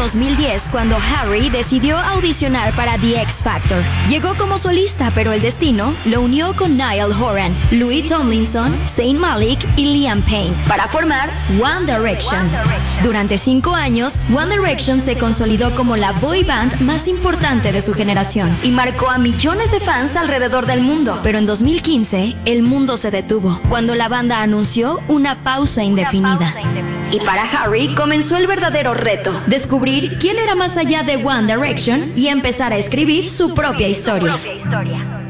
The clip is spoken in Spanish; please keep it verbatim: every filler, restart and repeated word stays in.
dos mil diez cuando Harry decidió audicionar para The X Factor. Llegó como solista, pero el destino lo unió con Niall Horan, Louis Tomlinson, Zayn Malik y Liam Payne para formar One Direction. Durante cinco años, One Direction se consolidó como la boy band más importante de su generación y marcó a millones de fans alrededor del mundo. Pero en dos mil quince, el mundo se detuvo cuando la banda anunció una pausa indefinida. Y para Harry comenzó el verdadero reto: descubrir quién era más allá de One Direction y empezar a escribir su propia historia.